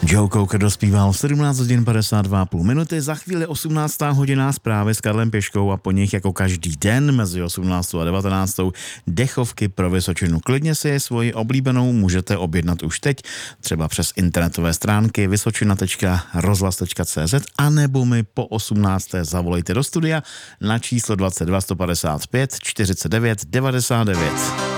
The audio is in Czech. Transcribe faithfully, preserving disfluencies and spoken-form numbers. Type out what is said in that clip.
Joe Cocker dospíval v sedmnáct hodin padesát dva a půl minuty, za chvíli osmnáctá hodina zprávy s Karlem Pěškou a po nich jako každý den mezi osmnáctou a devatenáctou dechovky pro Vysočinu. Klidně si svoji oblíbenou můžete objednat už teď, třeba přes internetové stránky vysočina tečka rozhlas tečka cé zet a nebo mi po osmnácté zavolejte do studia na číslo dvacet dva sto padesát pět čtyřicet devět devadesát devět.